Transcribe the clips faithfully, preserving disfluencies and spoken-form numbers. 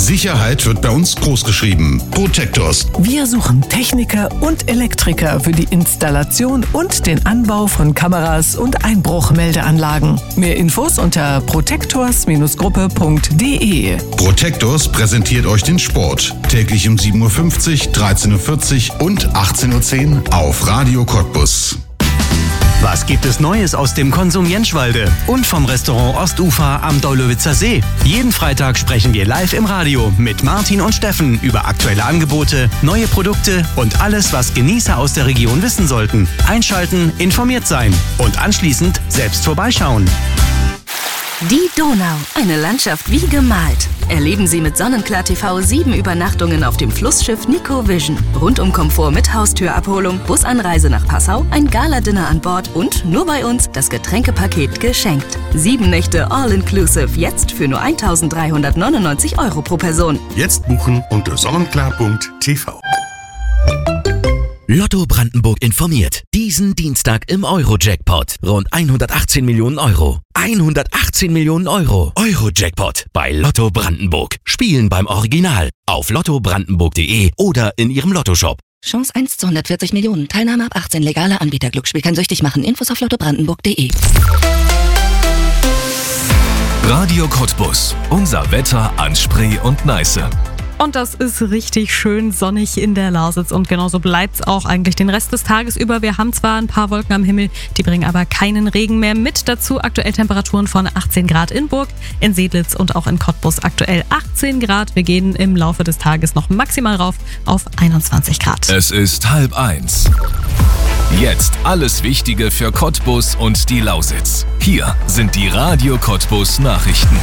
Sicherheit wird bei uns großgeschrieben. Protectors. Wir suchen Techniker und Elektriker für die Installation und den Anbau von Kameras und Einbruchmeldeanlagen. Mehr Infos unter protectors Gruppe punkt de. Protectors präsentiert euch den Sport. Täglich um sieben Uhr fünfzig, dreizehn Uhr vierzig und achtzehn Uhr zehn auf Radio Cottbus. Was gibt es Neues aus dem Konsum Jenschwalde und vom Restaurant Ostufer am Deulowitzer See? Jeden Freitag sprechen wir live im Radio mit Martin und Steffen über aktuelle Angebote, neue Produkte und alles, was Genießer aus der Region wissen sollten. Einschalten, informiert sein und anschließend selbst vorbeischauen. Die Donau, eine Landschaft wie gemalt. Erleben Sie mit Sonnenklar T V sieben Übernachtungen auf dem Flussschiff Nico Vision. Rundum-Komfort mit Haustürabholung, Busanreise nach Passau, ein Gala-Dinner an Bord und nur bei uns das Getränkepaket geschenkt. Sieben Nächte All-Inclusive, jetzt für nur eintausenddreihundertneunundneunzig Euro pro Person. Jetzt buchen unter sonnenklar punkt t v. Lotto Brandenburg informiert. Diesen Dienstag im Euro-Jackpot. Rund hundertachtzehn Millionen Euro. hundertachtzehn Millionen Euro. Euro-Jackpot bei Lotto Brandenburg. Spielen beim Original. Auf lotto brandenburg punkt de oder in Ihrem Lottoshop. Chance eins zu hundertvierzig Millionen. Teilnahme ab achtzehn. Legale Anbieter. Glücksspiel kann süchtig machen. Infos auf lotto brandenburg punkt de. Radio Cottbus. Unser Wetter an Spree und Neiße. Und das ist richtig schön sonnig in der Lausitz und genauso bleibt's auch eigentlich den Rest des Tages über. Wir haben zwar ein paar Wolken am Himmel, die bringen aber keinen Regen mehr mit. Dazu aktuell Temperaturen von achtzehn Grad in Burg, in Sedlitz und auch in Cottbus aktuell achtzehn Grad. Wir gehen im Laufe des Tages noch maximal rauf auf einundzwanzig Grad. Es ist halb eins. Jetzt alles Wichtige für Cottbus und die Lausitz. Hier sind die Radio Cottbus Nachrichten.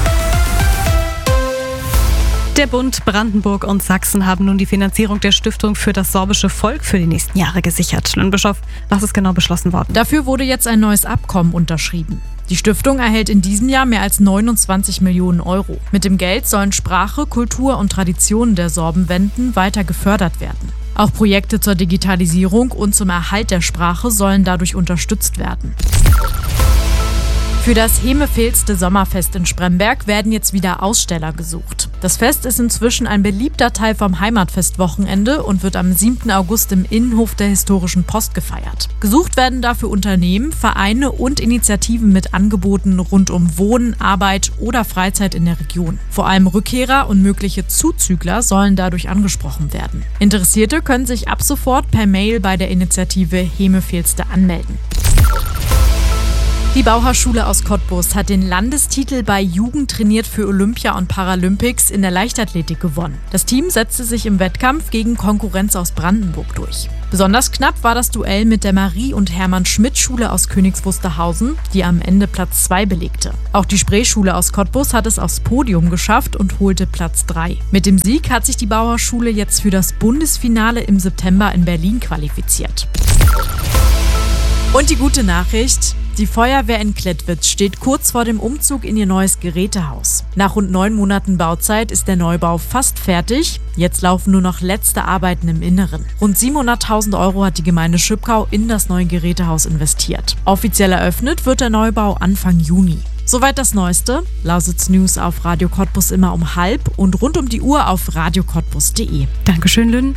Der Bund, Brandenburg und Sachsen haben nun die Finanzierung der Stiftung für das sorbische Volk für die nächsten Jahre gesichert. Nun, Bischof, was ist genau beschlossen worden? Dafür wurde jetzt ein neues Abkommen unterschrieben. Die Stiftung erhält in diesem Jahr mehr als neunundzwanzig Millionen Euro. Mit dem Geld sollen Sprache, Kultur und Traditionen der Sorbenwenden weiter gefördert werden. Auch Projekte zur Digitalisierung und zum Erhalt der Sprache sollen dadurch unterstützt werden. Für das Hemefilzte Sommerfest in Spremberg werden jetzt wieder Aussteller gesucht. Das Fest ist inzwischen ein beliebter Teil vom Heimatfestwochenende und wird am siebten August im Innenhof der Historischen Post gefeiert. Gesucht werden dafür Unternehmen, Vereine und Initiativen mit Angeboten rund um Wohnen, Arbeit oder Freizeit in der Region. Vor allem Rückkehrer und mögliche Zuzügler sollen dadurch angesprochen werden. Interessierte können sich ab sofort per Mail bei der Initiative Hemefilzte anmelden. Die Bauhausschule aus Cottbus hat den Landestitel bei Jugend trainiert für Olympia und Paralympics in der Leichtathletik gewonnen. Das Team setzte sich im Wettkampf gegen Konkurrenz aus Brandenburg durch. Besonders knapp war das Duell mit der Marie- und Hermann-Schmidt-Schule aus Königs Wusterhausen, die am Ende Platz zwei belegte. Auch die Spreeschule aus Cottbus hat es aufs Podium geschafft und holte Platz drei. Mit dem Sieg hat sich die Bauhausschule jetzt für das Bundesfinale im September in Berlin qualifiziert. Und die gute Nachricht: Die Feuerwehr in Klettwitz steht kurz vor dem Umzug in ihr neues Gerätehaus. Nach rund neun Monaten Bauzeit ist der Neubau fast fertig. Jetzt laufen nur noch letzte Arbeiten im Inneren. Rund siebenhunderttausend Euro hat die Gemeinde Schüppkau in das neue Gerätehaus investiert. Offiziell eröffnet wird der Neubau Anfang Juni. Soweit das Neueste. Lausitz News auf Radio Cottbus immer um halb und rund um die Uhr auf radio cottbus punkt de. Dankeschön, Lynn.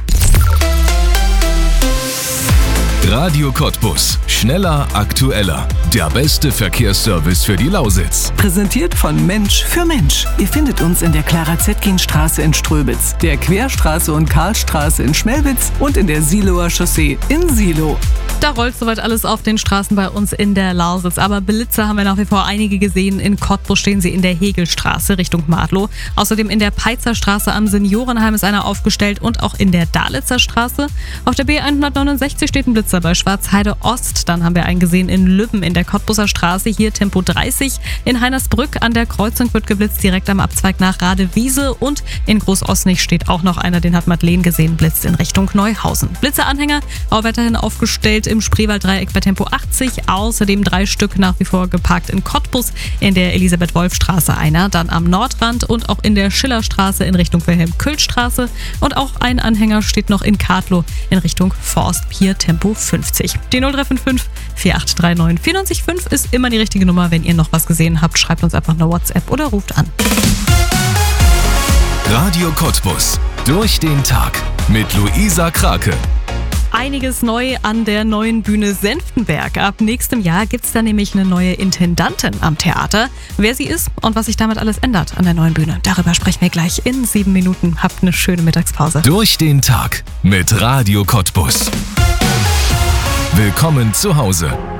Radio Cottbus. Schneller, aktueller. Der beste Verkehrsservice für die Lausitz. Präsentiert von Mensch für Mensch. Ihr findet uns in der Clara-Zetkin-Straße in Ströbitz, der Querstraße und Karlstraße in Schmelwitz und in der Siloer Chaussee in Silo. Da rollt soweit alles auf den Straßen bei uns in der Lausitz. Aber Blitzer haben wir nach wie vor einige gesehen. In Cottbus stehen sie in der Hegelstraße Richtung Madlow. Außerdem in der Peizerstraße am Seniorenheim ist einer aufgestellt und auch in der Dalitzer Straße. Auf der B hundertneunundsechzig steht ein Blitzer bei Schwarzheide Ost. Dann haben wir einen gesehen in Lübben in der Cottbuser Straße. Hier Tempo dreißig. In Heinersbrück an der Kreuzung wird geblitzt, direkt am Abzweig nach Radewiese. Und in Großosnich steht auch noch einer, den hat Madeleine gesehen, blitzt in Richtung Neuhausen. Blitzeranhänger auch weiterhin aufgestellt im Spreewalddreieck bei Tempo achtzig. Außerdem drei Stück nach wie vor geparkt in Cottbus, in der Elisabeth-Wolf-Straße einer, dann am Nordrand und auch in der Schillerstraße in Richtung Wilhelm-Kühl-Straße. Und auch ein Anhänger steht noch in Kadlow in Richtung Forst, hier Tempo fünfzig. Die null drei fünf fünf vier acht drei neun vier neun fünf ist immer die richtige Nummer. Wenn ihr noch was gesehen habt, schreibt uns einfach eine WhatsApp oder ruft an. Radio Cottbus. Durch den Tag. Mit Luisa Krake. Einiges neu an der neuen Bühne Senftenberg. Ab nächstem Jahr gibt es da nämlich eine neue Intendantin am Theater. Wer sie ist und was sich damit alles ändert an der neuen Bühne, darüber sprechen wir gleich in sieben Minuten. Habt eine schöne Mittagspause. Durch den Tag mit Radio Cottbus. Willkommen zu Hause.